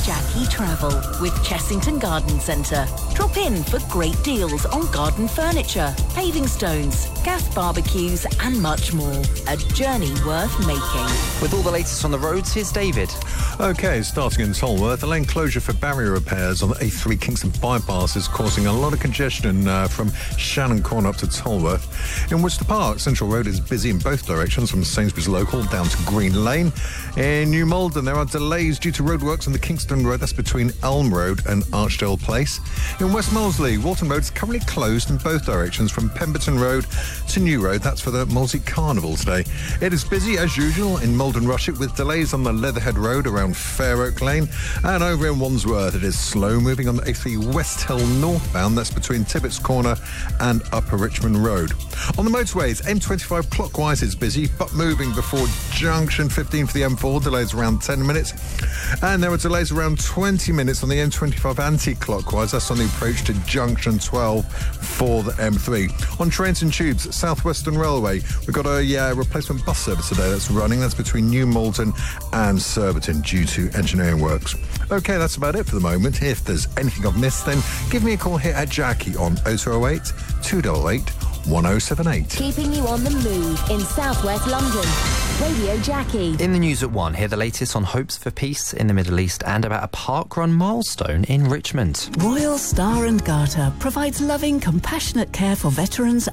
Jackie Travel with Chessington Garden Centre. Drop in for great deals on garden furniture, paving stones, gas barbecues and much more. A journey worth making. With all the latest on the roads, here's David. OK, starting in Tolworth, a lane closure for barrier repairs on the A3 Kingston bypass is causing a lot of congestion from Shannon Corner up to Tolworth. In Worcester Park, Central Road is busy in both directions from Sainsbury's Local down to Green Lane. In New Malden, there are delays due to roadworks on the Kingston Road, that's between Elm Road and Archdale Place. In West Molesey, Walton Road is currently closed in both directions from Pemberton Road to New Road. That's for the Molesey Carnival today. It is busy as usual in Malden Rushock with delays on the Leatherhead Road around Fair Oak Lane, and over in Wandsworth it is slow moving on the A3 West Hill northbound, that's between Tibbetts Corner and Upper Richmond Road. On the motorways, M25 clockwise is busy but moving before junction 15 for the M4, delays around 10 minutes, and there are delays around 20 minutes on the M25 anti-clockwise, that's on the approach to junction 12 for the M3. On trains and tubes, South Western Railway, we've got a replacement bus service today that's running, that's between New Malton and Surbiton due to engineering works. OK, that's about it for the moment. If there's anything I've missed, then give me a call here at Jackie on 0208 288 1078. Keeping you on the move in South West London. Radio Jackie. In the news at 1, hear the latest on hopes for peace in the Middle East and about a parkrun milestone in Richmond. Royal Star and Garter provides loving, compassionate care for veterans